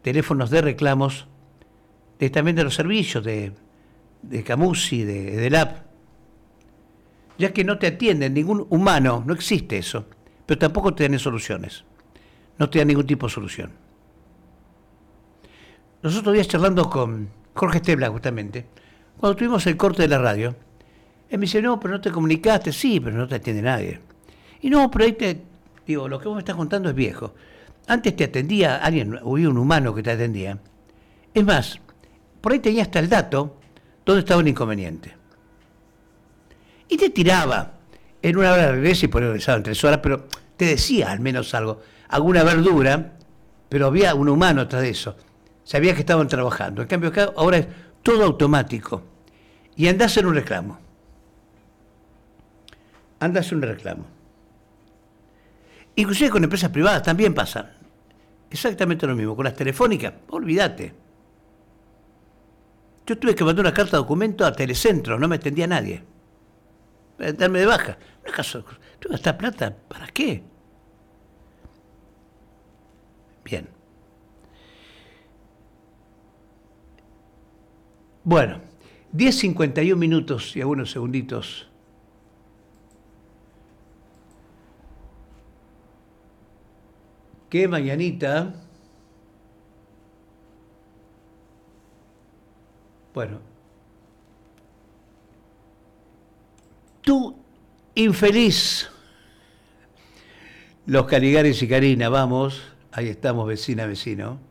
teléfonos de reclamos, también de los servicios de Camusi, de Edelap, ya que no te atienden ningún humano, no existe eso, pero tampoco te dan soluciones, no te dan ningún tipo de solución. Los otros días charlando con Jorge Stebla, justamente, cuando tuvimos el corte de la radio, él me dice, no, pero no te comunicaste, sí, pero no te atiende nadie. Y no, pero ahí digo, lo que vos me estás contando es viejo. Antes te atendía alguien, había un humano que te atendía. Es más, por ahí tenía hasta el dato donde estaba el inconveniente. Y te tiraba en una hora de regreso y por ahí regresaba en 3 horas, pero te decía al menos algo, alguna verdura, pero había un humano atrás de eso. Sabía que estaban trabajando. En cambio acá ahora es todo automático. Y andás a hacer un reclamo. Andás a hacer un reclamo. Inclusive con empresas privadas también pasa. Exactamente lo mismo. Con las telefónicas, olvídate. Yo tuve que mandar una carta de documento a Telecentro, no me atendía nadie. Para darme de baja. No es caso, ¿tú gastas plata? ¿Para qué? Bien. Bueno, 10:51 minutos y algunos segunditos. Qué mañanita. Bueno. Tú, infeliz. Los Caligaris y Karina, vamos. Ahí estamos, vecina, vecino.